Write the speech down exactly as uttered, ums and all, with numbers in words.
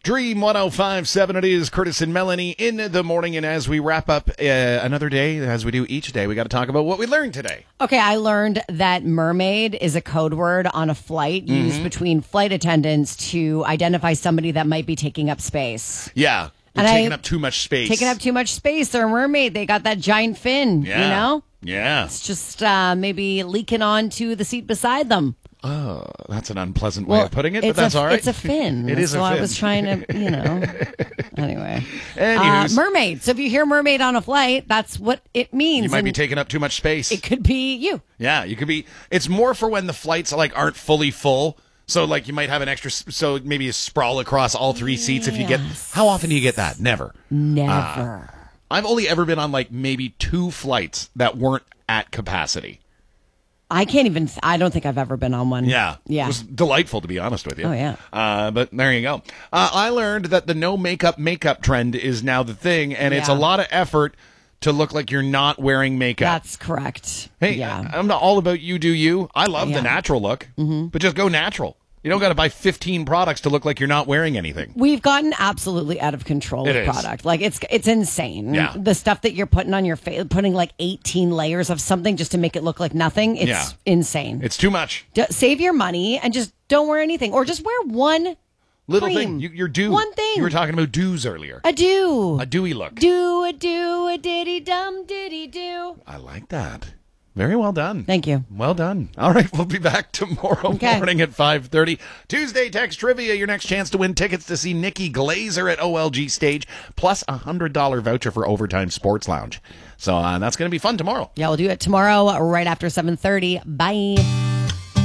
Dream one oh five point seven, it is Curtis and Melanie in the morning, and as we wrap up uh, another day, as we do each day, we got to talk about what we learned today. Okay, I learned that mermaid is a code word on a flight mm-hmm. used between flight attendants to identify somebody that might be taking up space. Yeah, they're and taking I, up too much space. Taking up too much space. They're a mermaid. They got that giant fin, yeah. you know? Yeah. It's just uh, maybe leaking onto the seat beside them. Oh, that's an unpleasant way well, of putting it, but that's a, all right. It's a fin. It is so a fin. I was trying to, you know. Anyway. Uh, mermaid. So if you hear mermaid on a flight, that's what it means. You might and be taking up too much space. It could be you. Yeah, you could be. It's more for when the flights like aren't fully full. So like you might have an extra, so maybe you sprawl across all three seats if you get. How often do you get that? Never. Never. Uh, I've only ever been on like maybe two flights that weren't at capacity. I can't even, I don't think I've ever been on one. Yeah. Yeah. It was delightful, to be honest with you. Oh, yeah. Uh, but there you go. Uh, I learned that the no makeup makeup trend is now the thing, and yeah. it's a lot of effort to look like you're not wearing makeup. That's correct. Hey, yeah. I'm not all about you do you. I love yeah. the natural look, mm-hmm. but just go natural. You don't got to buy fifteen products to look like you're not wearing anything. We've gotten absolutely out of control it with is. product. Like it's it's insane. Yeah. The stuff that you're putting on your face, putting like eighteen layers of something just to make it look like nothing. It's yeah. insane. It's too much. D- save your money and just don't wear anything, or just wear one little cream. thing. You, your dew. One thing. You were talking about dews earlier. A dew. A dewy look. Do a do a diddy dum diddy do. I like that. Very well done. Thank you. Well done. All right, we'll be back tomorrow okay. morning at five thirty. Tuesday Text Trivia, your next chance to win tickets to see Nikki Glazer at O L G Stage, plus a one hundred dollars voucher for Overtime Sports Lounge. So uh, that's going to be fun tomorrow. Yeah, we'll do it tomorrow right after seven thirty. Bye.